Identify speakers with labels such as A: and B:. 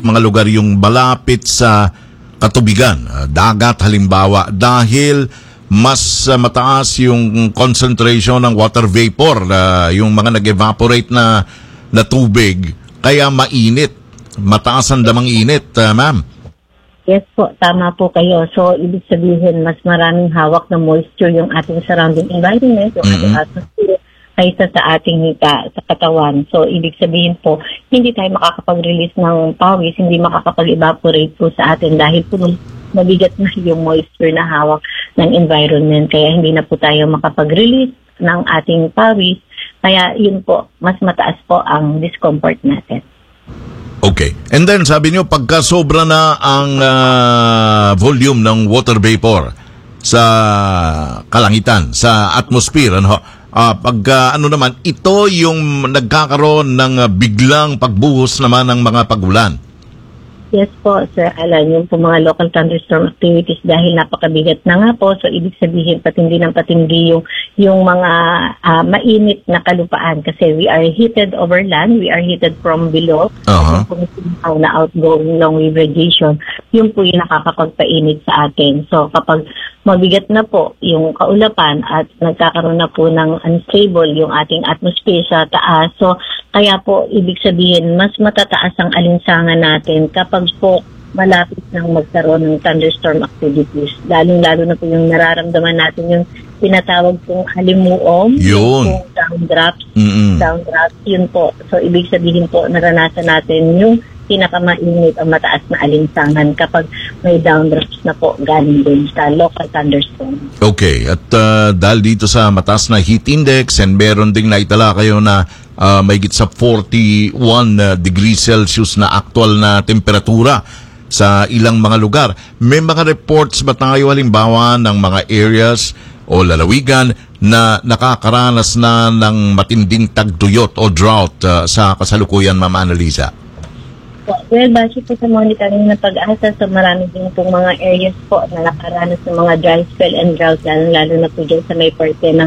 A: mga lugar yung malapit sa katubigan, dagat halimbawa, dahil mas mataas yung concentration ng water vapor, yung mga nag-evaporate na tubig, kaya mainit, mataas ang damang init, ma'am.
B: Yes po, tama po kayo. So, ibig sabihin, mas maraming hawak na moisture yung ating surrounding environment, yung ating atmosphere, kaysa sa ating hita, sa katawan. So, ibig sabihin po, hindi tayo makakapag-release ng pawis, hindi makakapag-evaporate po sa atin dahil po mabigat na yung moisture na hawak ng environment. Kaya hindi na po tayo makapag-release ng ating pawis. Kaya yun po, mas mataas po ang discomfort natin.
A: Okay. And then, sabi nyo, pagka sobra na ang volume ng water vapor sa kalangitan, sa atmosphere, pagka naman, ito yung nagkakaroon ng biglang pagbuhos naman ng mga pagulan.
B: Yes po, Sir Alan, yung po mga local thunderstorm activities dahil napakabigat na nga po. So, ibig sabihin, patindi ng patindi yung mga mainit na kalupaan kasi we are heated over land, we are heated from below. Yung po na outgoing long wave radiation, yun po yung nakakapagpainit sa atin. So, kapag mabigat na po yung kaulapan at nagkakaroon na po ng unstable yung ating atmosphere sa taas. So, kaya po, ibig sabihin, mas matataas ang alinsangan natin kapag po malapit nang magkaroon ng thunderstorm activities. Lalong-lalo na po yung nararamdaman natin yung tinatawag pong halimuom, yung downdrafts, yun po. So, ibig sabihin po, naranasan natin yung pinakamainit ang mataas na alinsangan kapag may downdrafts na po galing din sa local thunderstorm. Okay.
A: At dahil dito sa mataas na heat index and meron ding naitala kayo na may higit sa 41 degrees Celsius na actual na temperatura sa ilang mga lugar. May mga reports ba tayo halimbawa ng mga areas o lalawigan na nakakaranas na ng matinding tagtuyot o drought sa kasalukuyan, Ma'am Annalisa?
B: Well, base po sa monitoring ng Pag-asa, so marami din pong mga areas po na nakaranas ng mga dry spell and drought, lalo na po dyan sa may parte ng